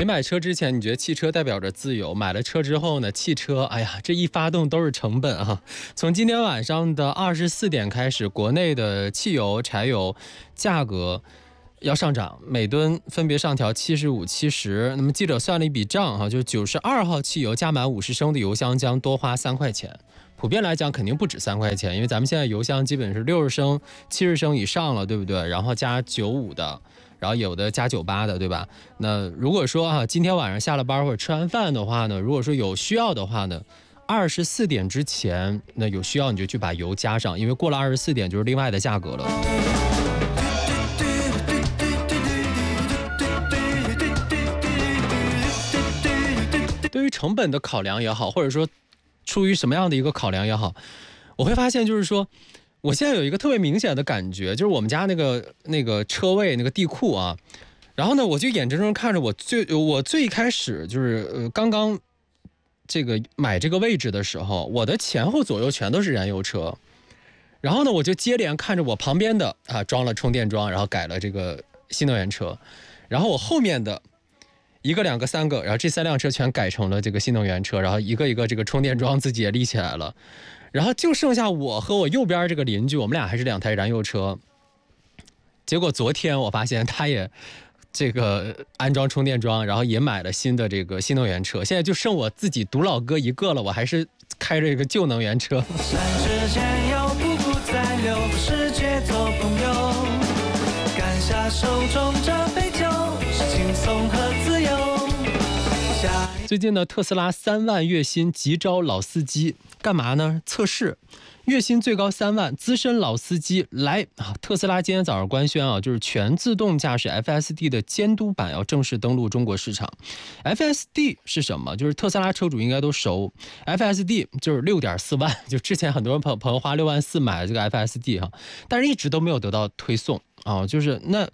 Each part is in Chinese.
没买车之前，你觉得汽车代表着自由；买了车之后呢，汽车，哎呀，这一发动都是成本啊！从今天晚上的24点开始，国内的汽油、柴油价格要上涨，每吨分别上调75、70。那么记者算了一笔账哈，就是92号汽油加满50升的油箱将多花3块钱。普遍来讲肯定不止3块钱，因为咱们现在油箱基本是60升、70升以上了，对不对？然后加95的。然后有的加98的，对吧？那如果说今天晚上下了班或者吃完饭的话呢，如果说有需要的话呢，24点之前，那有需要你就去把油加上，因为过了24点就是另外的价格了。对于成本的考量也好，或者说出于什么样的一个考量也好，我会发现就是说。我现在有一个特别明显的感觉，就是我们家那个车位那个地库啊，然后呢，我就眼睁睁看着我最开始就是刚刚这个买这个位置的时候，我的前后左右全都是燃油车，然后呢，我就接连看着我旁边的装了充电桩，然后改了这个新能源车，然后我后面的1个、2个、3个，然后这3辆车全改成了这个新能源车，然后一个一个这个充电桩自己也立起来了。然后就剩下我和我右边这个邻居，我们俩还是2台燃油车。结果昨天我发现他也这个安装充电桩，然后也买了新的这个新能源车。现在就剩我自己独老哥一个了，我还是开着一个旧能源车。 之间要步步再流，世界做朋友，干下手中这杯酒，是轻松和自由。 最近呢，特斯拉3万月薪急招老司机，干嘛呢？测试，月薪最高3万，资深老司机来啊！特斯拉今天早上官宣就是全自动驾驶 FSD 的监督版要正式登陆中国市场。FSD 是什么？就是特斯拉车主应该都熟 ，FSD 就是6.4万，就之前很多人朋友花6万4买这个 FSD 但是一直都没有得到推送啊，就是那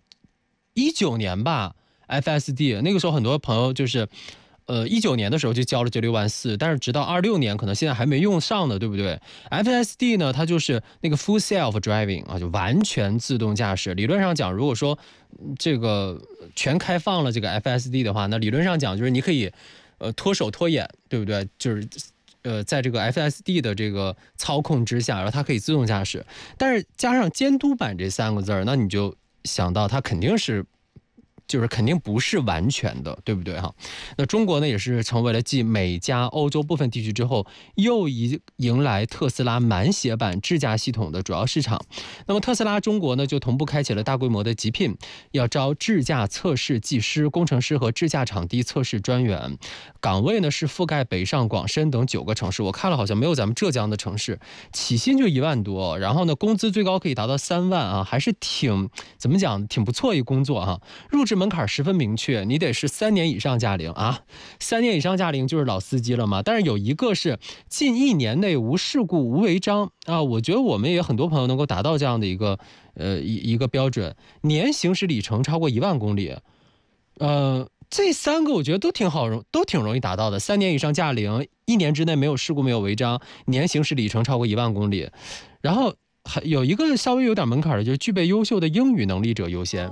19年吧 ，FSD 那个时候很多朋友就是。19年的时候就交了这6万4，但是直到26年可能现在还没用上呢，对不对 ？FSD 呢，它就是那个 Full Self Driving 就完全自动驾驶。理论上讲，如果说这个全开放了这个 FSD 的话，那理论上讲就是你可以脱手脱眼，对不对？就是在这个 FSD 的这个操控之下，然后它可以自动驾驶。但是加上监督版这3个字，那你就想到它肯定不是完全的，对不对那中国呢也是成为了继美加欧洲部分地区之后，又迎来特斯拉满血版智驾系统的主要市场。那么特斯拉中国呢就同步开启了大规模的集聘，要招智驾测试技师、工程师和智驾场地测试专员，岗位呢是覆盖北上广深等9个城市。我看了好像没有咱们浙江的城市，起薪就1万多，然后呢工资最高可以达到3万还是挺不错一工作入职门槛十分明确，你得是3年以上驾龄3年以上驾龄就是老司机了嘛。但是有一个是近1年内无事故无违章我觉得我们也很多朋友能够达到这样的一个标准，年行驶里程超过1万公里。这3个我觉得都挺容易达到的，3年以上驾龄，1年之内没有事故没有违章，年行驶里程超过1万公里。然后还有一个稍微有点门槛的，就是具备优秀的英语能力者优先。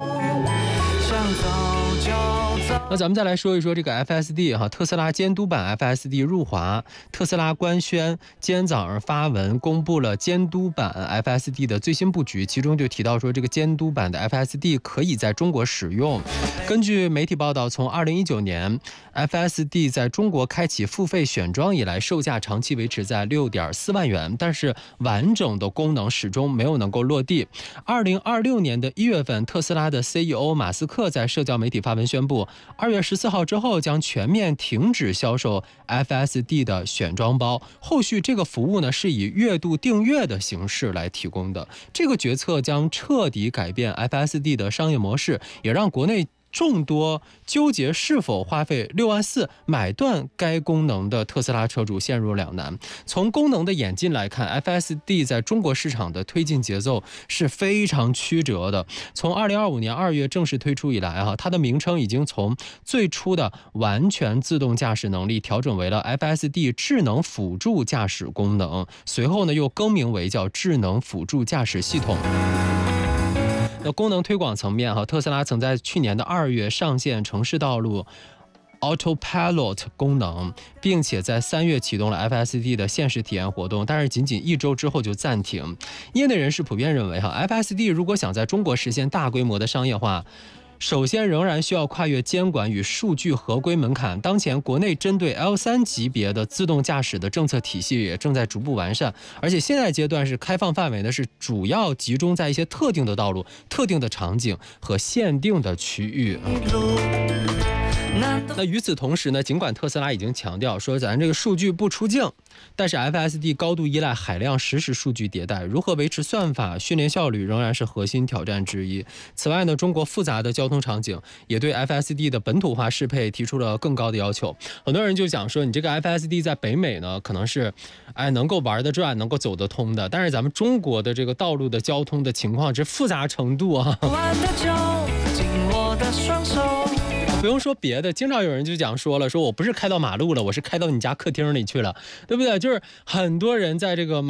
那咱们再来说一说这个 FSD 特斯拉监督版 FSD 入华，特斯拉官宣今天早上发文公布了监督版 FSD 的最新布局，其中就提到说这个监督版的 FSD 可以在中国使用。根据媒体报道，从2019年 FSD 在中国开启付费选装以来，售价长期维持在6.4万元，但是完整的功能始终没有能够落地。2026年的1月份，特斯拉的 CEO 马斯克在社交媒体发文宣布，2月14号之后将全面停止销售 FSD 的选装包，后续这个服务呢是以月度订阅的形式来提供的。这个决策将彻底改变 FSD 的商业模式，也让国内众多纠结是否花费6万4买断该功能的特斯拉车主陷入两难。从功能的演进来看， FSD 在中国市场的推进节奏是非常曲折的。从2025年2月正式推出以来它的名称已经从最初的完全自动驾驶能力调整为了 FSD 智能辅助驾驶功能，随后呢又更名为叫智能辅助驾驶系统。那功能推广层面特斯拉曾在去年的2月上线城市道路 Autopilot 功能，并且在3月启动了 FSD 的限时体验活动，但是仅1周之后就暂停。业内人士普遍认为FSD 如果想在中国实现大规模的商业化，首先仍然需要跨越监管与数据合规门槛。当前国内针对 L3 级别的自动驾驶的政策体系也正在逐步完善，而且现在阶段是开放范围呢，是主要集中在一些特定的道路、特定的场景和限定的区域。那与此同时呢，尽管特斯拉已经强调说咱这个数据不出镜，但是 FSD 高度依赖海量实时数据迭代，如何维持算法训练效率仍然是核心挑战之一。此外呢，中国复杂的交通场景也对 FSD 的本土化适配提出了更高的要求。很多人就讲说，你这个 FSD 在北美呢，可能是能够玩得转、能够走得通的，但是咱们中国的这个道路的交通的情况，这复杂程度不用说别的，经常有人就讲说了，说我不是开到马路了，我是开到你家客厅里去了，对不对？就是很多人在这个